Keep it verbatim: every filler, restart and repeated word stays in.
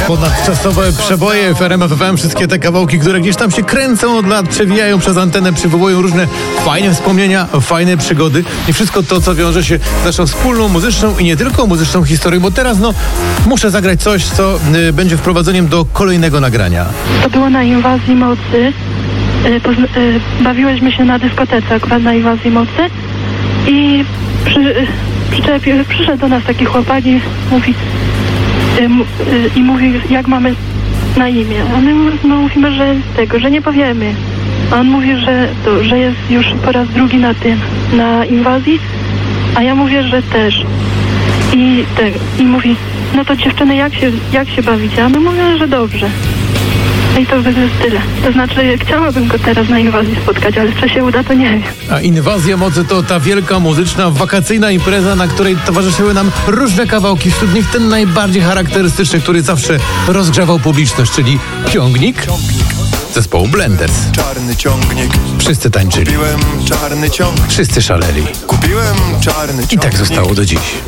Ponadczasowe przeboje w R M F F M, wszystkie te kawałki, które gdzieś tam się kręcą od lat, przewijają przez antenę, przywołują różne fajne wspomnienia, fajne przygody i wszystko to, co wiąże się z naszą wspólną muzyczną i nie tylko muzyczną historią, bo teraz no muszę zagrać coś, co y, będzie wprowadzeniem do kolejnego nagrania. To było na Inwazji Mocy. Y, pozna- y, bawiłyśmy się na dyskotece akurat na Inwazji Mocy i przy, y, przyczepił, przyszedł do nas taki chłopak i mówi, y, m- y, i mówi, jak mamy na imię. A my no, mówimy, że tego, że nie powiemy. A on mówi, że, to, że jest już po raz drugi na tym, na Inwazji, a ja mówię, że też. I, tak, i mówi, no to dziewczyny, jak się, jak się bawicie? A my mówimy, że dobrze. No i to by jest tyle. To znaczy, chciałabym go teraz na Inwazji spotkać, ale czy się uda, to nie wiem. A Inwazja Mocy to ta wielka muzyczna, wakacyjna impreza, na której towarzyszyły nam różne kawałki, wśród nich ten najbardziej charakterystyczny, który zawsze rozgrzewał publiczność, czyli Ciągnik zespołu Blenders. Czarny ciągnik. Wszyscy tańczyli, Kupiłem czarny ciągnik. wszyscy szaleli Kupiłem czarny ciągnik. i tak zostało do dziś.